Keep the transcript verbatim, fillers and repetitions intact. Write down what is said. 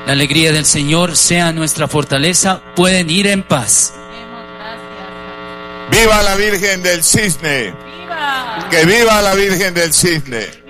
La alegría del Señor sea nuestra fortaleza. Pueden ir en paz. ¡Viva la Virgen del Cisne! ¡Viva! ¡Que viva la Virgen del Cisne!